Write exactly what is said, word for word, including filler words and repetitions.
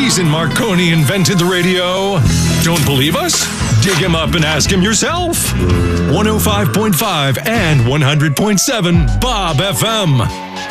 reason Marconi invented the radio. Don't believe us? Dig him up and ask him yourself. one oh five point five and one hundred point seven Bob F M.